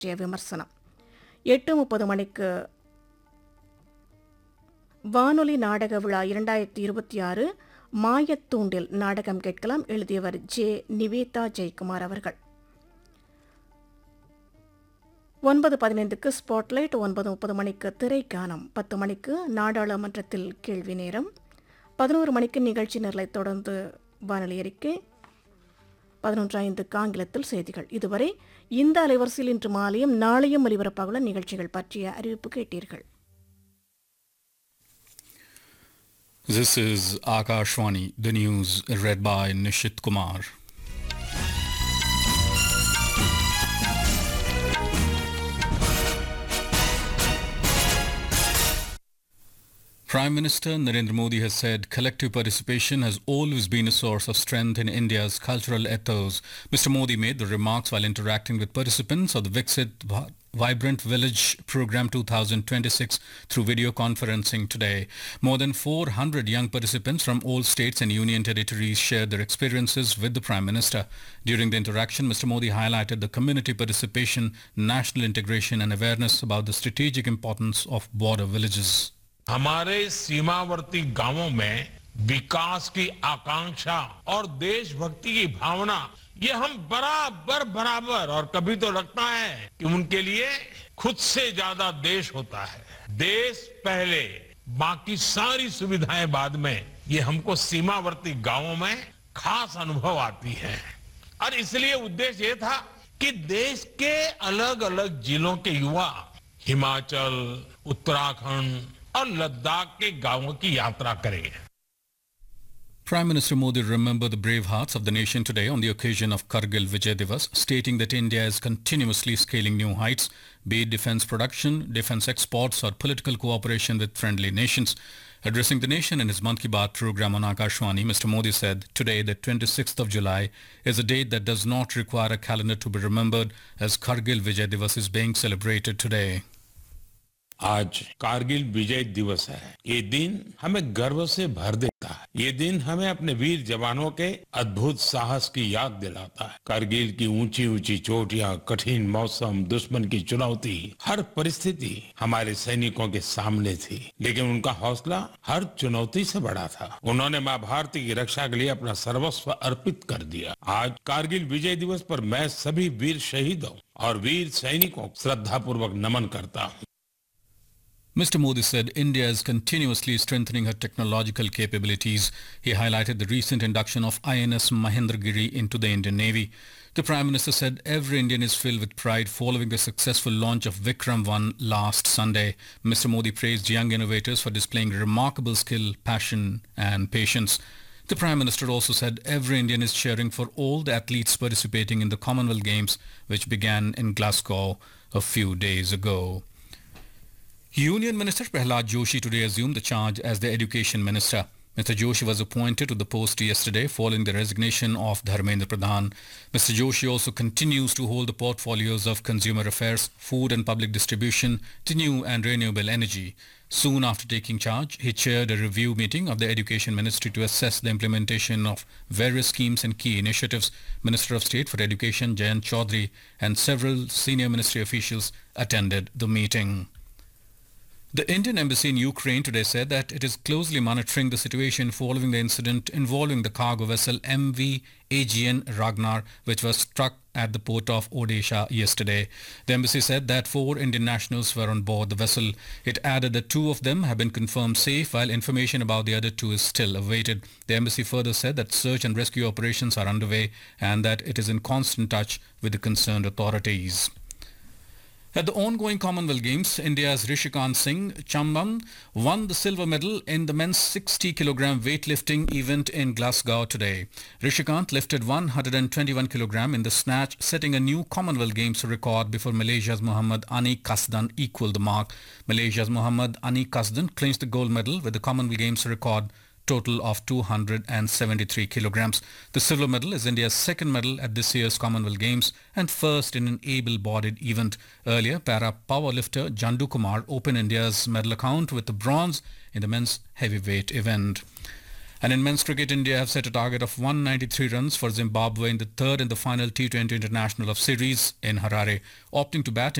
விமர்சனம் 8:30 மணிக்கு வானொலி நாடக விழா 2026 மாயத்தூண்டில் நாடகம் கேட்கலாம். எழுதியவர் ஜே. நிவேதா ஜெயக்குமார் அவர்கள். 9:15க்கு ஸ்பாட்லைட், 9:30 மணிக்கு திரைக்கானம், 10 மணிக்கு நாடாளுமன்றத்தில் கேள்வி நேரம், 11 மணிக்கு நிகழ்ச்சி நிரலை தொடர்ந்து வானொலி அறிக்கை, 11:05க்கு ஆங்கிலத்தில் செய்திகள். இதுவரை இந்த அலைவரிசையில் இன்று மாலையும் நாளையும் ஒலிபரப்பாகுள்ள நிகழ்ச்சிகள் பற்றிய அறிவிப்பு கேட்டீர்கள். This is Akashvani, the news read by Nishit Kumar. Prime Minister Narendra Modi has said collective participation has always been a source of strength in India's cultural ethos. Mr. Modi made the remarks while interacting with participants of the Viksit Vibrant Village Program 2026 through video conferencing today. More than 400 young participants from all states and union territories shared their experiences with the Prime Minister. During the interaction, Mr. Modi highlighted the community participation, national integration and awareness about the strategic importance of border villages. हमारे सीमावर्ती गांवों में विकास की आकांक्षा और देशभक्ति की भावना ये हम बराबर और कभी तो लगता है कि उनके लिए खुद से ज्यादा देश होता है. देश पहले, बाकी सारी सुविधाएं बाद में, ये हमको सीमावर्ती गांवों में खास अनुभव आती है. और इसलिए उद्देश्य ये था कि देश के अलग अलग जिलों के युवा हिमाचल, उत्तराखंड और लद्दाख के गांवों की यात्रा करें. Prime Minister Modi remembered the brave hearts of the nation today on the occasion of Kargil Vijay Divas, stating that India is continuously scaling new heights, be it defense production, defense exports or political cooperation with friendly nations. Addressing the nation in his Mann Ki Baat program on Akashvani, Mr. Modi said, today, the 26th of July, is a date that does not require a calendar to be remembered, as Kargil Vijay Divas is being celebrated today. आज कारगिल विजय दिवस है. ये दिन हमें गर्व से भर देता है. ये दिन हमें अपने वीर जवानों के अद्भुत साहस की याद दिलाता है. कारगिल की ऊंची ऊंची चोटियां, कठिन मौसम, दुश्मन की चुनौती, हर परिस्थिति हमारे सैनिकों के सामने थी, लेकिन उनका हौसला हर चुनौती से बड़ा था. उन्होंने मां भारती की रक्षा के लिए अपना सर्वस्व अर्पित कर दिया. आज कारगिल विजय दिवस पर मैं सभी वीर शहीदों और वीर सैनिकों को श्रद्धापूर्वक नमन करता हूँ. Mr. Modi said India is continuously strengthening her technological capabilities. He highlighted the recent induction of INS Mahendragiri into the Indian Navy. The Prime Minister said every Indian is filled with pride following the successful launch of Vikram 1 last Sunday. Mr. Modi praised young innovators for displaying remarkable skill, passion and patience. The Prime Minister also said every Indian is cheering for all the athletes participating in the Commonwealth Games, which began in Glasgow a few days ago. Union Minister Prahlad Joshi today assumed the charge as the Education Minister. Mr. Joshi was appointed to the post yesterday following the resignation of Dharmendra Pradhan. Mr. Joshi also continues to hold the portfolios of Consumer Affairs, Food and Public Distribution, to New and Renewable Energy. Soon after taking charge, he chaired a review meeting of the Education Ministry to assess the implementation of various schemes and key initiatives. Minister of State for Education Jayant Chaudhary and several senior ministry officials attended the meeting. The Indian Embassy in Ukraine today said that it is closely monitoring the situation following the incident involving the cargo vessel MV Aegean Ragnar, which was struck at the port of Odisha yesterday. The embassy said that 4 Indian nationals were on board the vessel. It added that 2 of them have been confirmed safe, while information about the other 2 is still awaited. The embassy further said that search and rescue operations are underway and that it is in constant touch with the concerned authorities. At the ongoing Commonwealth Games, India's Rishikant Singh Chamban won the silver medal in the men's 60 kg weightlifting event in Glasgow today. Rishikant lifted 121 kg in the snatch, setting a new Commonwealth Games record before Malaysia's Muhammad Ani Kasdan equaled the mark. Malaysia's Muhammad Ani Kasdan clinched the gold medal with the Commonwealth Games record total of 273 kilograms. The silver medal is India's second medal at this year's Commonwealth Games and first in an able-bodied event. Earlier, para powerlifter Jandu Kumar opened India's medal account with the bronze in the men's heavyweight event. And in men's cricket, India have set a target of 193 runs for Zimbabwe in the third and the final T20 International of Series in Harare. Opting to bat,